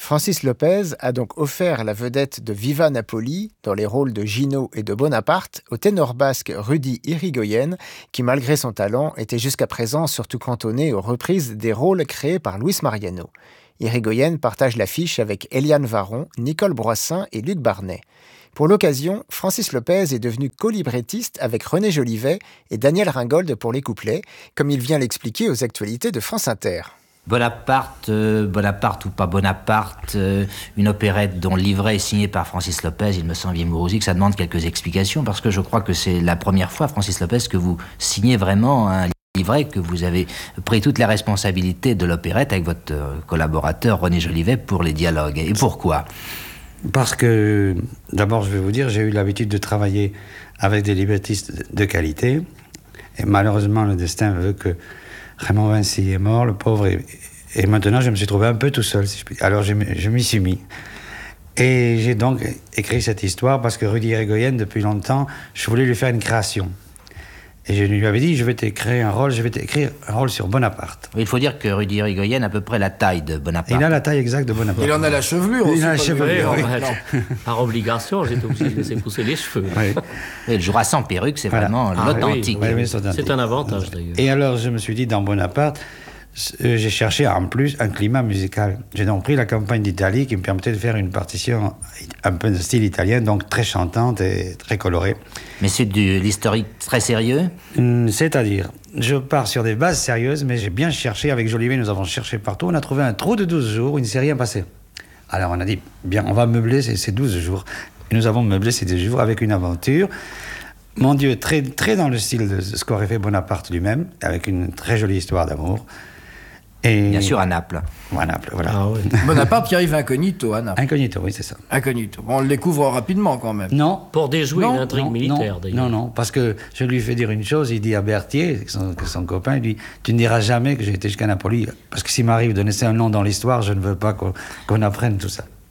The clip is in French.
Francis Lopez a donc offert la vedette de Viva Napoli, dans les rôles de Gino et de Bonaparte, au ténor basque Rudy Irigoyen, qui malgré son talent était jusqu'à présent surtout cantonné aux reprises des rôles créés par Luis Mariano. Irigoyen partage l'affiche avec Eliane Varron, Nicole Broissin et Luc Barnet. Pour l'occasion, Francis Lopez est devenu co-librettiste avec René Jolivet et Daniel Ringold pour les couplets, comme il vient l'expliquer aux actualités de France Inter. Bonaparte ou pas Bonaparte, une opérette dont le livret est signé par Francis Lopez, il me semble, que ça demande quelques explications, parce que je crois que c'est la première fois, Francis Lopez, que vous signez vraiment un livret, que vous avez pris toute la responsabilité de l'opérette avec votre collaborateur René Jolivet pour les dialogues. Et pourquoi ? Parce que, d'abord, je vais vous dire, j'ai eu l'habitude de travailler avec des librettistes de qualité. Et malheureusement, le destin veut que Raymond Vinci est mort, le pauvre. Et maintenant, je me suis trouvé un peu tout seul, si je puis. Alors, je m'y suis mis. Et j'ai donc écrit cette histoire parce que Rudy Irigoyen, depuis longtemps, je voulais lui faire une création. Et je lui avais dit, je vais t'écrire un rôle sur Bonaparte. Il faut dire que Rudy Irigoyen a à peu près la taille de Bonaparte. Il a la taille exacte de Bonaparte. Il en a la chevelure aussi. Il a la chevelure, oui. Par obligation, j'étais obligé de laisser pousser les cheveux. Oui. Et le jouera sans perruque, c'est vraiment l'authentique. Oui, c'est un avantage d'ailleurs. Et alors, je me suis dit, dans Bonaparte, j'ai cherché en plus un climat musical. J'ai donc pris la campagne d'Italie qui me permettait de faire une partition un peu de style italien, donc très chantante et très colorée. Mais c'est de l'historique très sérieux ? C'est-à-dire, je pars sur des bases sérieuses, mais j'ai bien cherché. Avec Jolivet, nous avons cherché partout. On a trouvé un trou de 12 jours où il ne s'est rien passé. Alors on a dit, bien, on va meubler ces 12 jours. Et nous avons meublé ces 12 jours avec une aventure. Mon Dieu, très, très dans le style de ce qu'aurait fait Bonaparte lui-même, avec une très jolie histoire d'amour. Et bien sûr, à Naples. À Naples, voilà. Ah, oui. Bonaparte qui arrive incognito à Naples. Incognito, oui, c'est ça. Incognito. On le découvre rapidement quand même. Non. Pour déjouer une intrigue militaire, d'ailleurs. Non, parce que je lui fais dire une chose, il dit à Berthier, son copain, il dit, tu ne diras jamais que j'ai été jusqu'à Napoli, parce que s'il m'arrive de laisser un nom dans l'histoire, je ne veux pas qu'on apprenne tout ça.